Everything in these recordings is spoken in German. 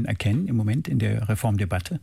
erkennen im Moment in der Reformdebatte?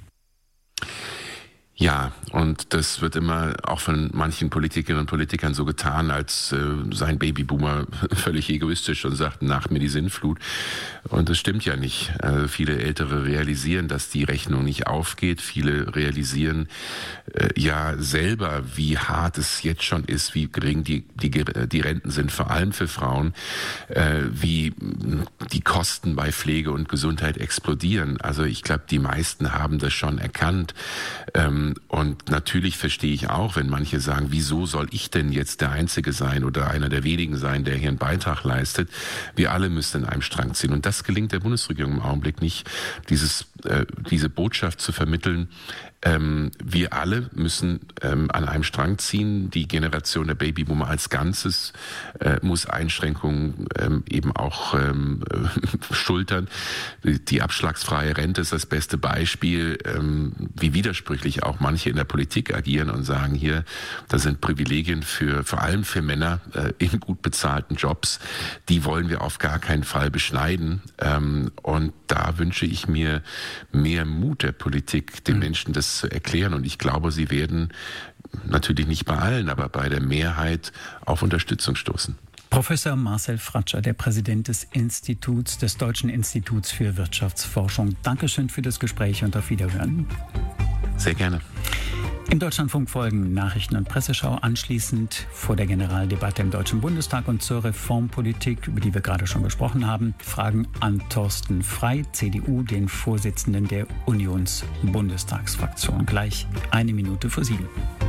Ja, und das wird immer auch von manchen Politikerinnen und Politikern so getan, als seien Babyboomer völlig egoistisch und sagten, nach mir die Sinnflut. Und das stimmt ja nicht. Viele Ältere realisieren, dass die Rechnung nicht aufgeht. Viele realisieren ja selber, wie hart es jetzt schon ist, wie gering die Renten sind, vor allem für Frauen, wie die Kosten bei Pflege und Gesundheit explodieren. Also ich glaube, die meisten haben das schon erkannt. Und natürlich verstehe ich auch, wenn manche sagen, wieso soll ich denn jetzt der Einzige sein oder einer der wenigen sein, der hier einen Beitrag leistet? Wir alle müssen in einem Strang ziehen. Und das gelingt der Bundesregierung im Augenblick nicht, diese Botschaft zu vermitteln. Wir alle müssen an einem Strang ziehen. Die Generation der Babyboomer als Ganzes muss Einschränkungen eben auch schultern. Die abschlagsfreie Rente ist das beste Beispiel, wie widersprüchlich auch manche in der Politik agieren und sagen, hier, da sind Privilegien vor allem für Männer in gut bezahlten Jobs. Die wollen wir auf gar keinen Fall beschneiden. Und da wünsche ich mir mehr Mut der Politik, den Menschen das zu erklären. Und ich glaube, sie werden natürlich nicht bei allen, aber bei der Mehrheit auf Unterstützung stoßen. Professor Marcel Fratscher, der Präsident des Deutschen Instituts für Wirtschaftsforschung. Dankeschön für das Gespräch und auf Wiederhören. Sehr gerne. Im Deutschlandfunk folgen Nachrichten- und Presseschau, anschließend vor der Generaldebatte im Deutschen Bundestag und zur Reformpolitik, über die wir gerade schon gesprochen haben, Fragen an Thorsten Frey, CDU, den Vorsitzenden der Unionsbundestagsfraktion. Gleich 7:01.